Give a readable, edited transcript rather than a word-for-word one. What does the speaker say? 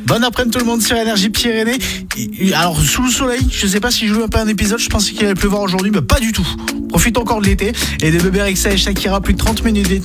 Bon après-midi tout le monde sur Énergie Pyrénées. Alors sous le soleil, je sais pas si je joue pas un épisode, je pensais qu'il allait pleuvoir aujourd'hui, mais pas du tout. Profite encore de l'été et des bébés Rexa et Shakira, plus de 30 minutes.